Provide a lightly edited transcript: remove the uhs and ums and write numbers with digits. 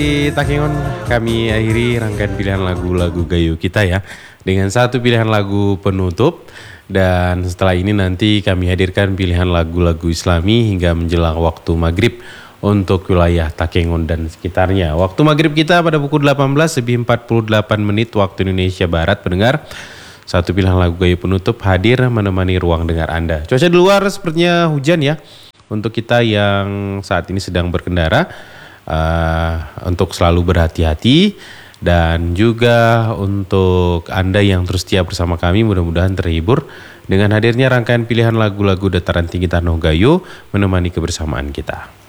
Di Takengon kami akhiri rangkaian pilihan lagu-lagu Gayo kita ya dengan satu pilihan lagu penutup, dan setelah ini nanti kami hadirkan pilihan lagu-lagu Islami hingga menjelang waktu maghrib untuk wilayah Takengon dan sekitarnya. Waktu maghrib kita pada pukul 18 lebih 48 menit waktu Indonesia Barat, pendengar. Satu pilihan lagu Gayo penutup hadir menemani ruang dengar Anda. Cuaca di luar sepertinya hujan ya. Untuk kita yang saat ini sedang berkendara, untuk selalu berhati-hati, dan juga untuk Anda yang terus setia bersama kami, mudah-mudahan terhibur dengan hadirnya rangkaian pilihan lagu-lagu dataran tinggi Tanah Gayo menemani kebersamaan kita.